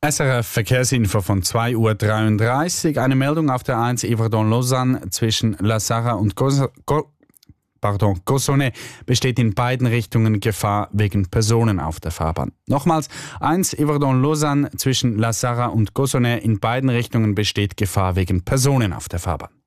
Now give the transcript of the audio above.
SRF Verkehrsinfo von 2:33 Uhr. Eine Meldung auf der 1 Yverdon-Lausanne zwischen La Sarre und Cossonay besteht in beiden Richtungen Gefahr wegen Personen auf der Fahrbahn. Nochmals, 1 Yverdon-Lausanne zwischen La Sarre und Cossonay in beiden Richtungen besteht Gefahr wegen Personen auf der Fahrbahn.